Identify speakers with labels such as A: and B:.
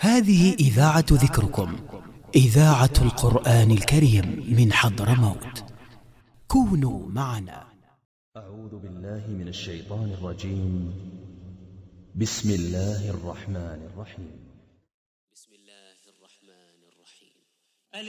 A: هذه إذاعة ذكركم، إذاعة القرآن الكريم من حضرموت. كونوا معنا.
B: أعوذ بالله من الشيطان الرجيم. بسم الله الرحمن الرحيم.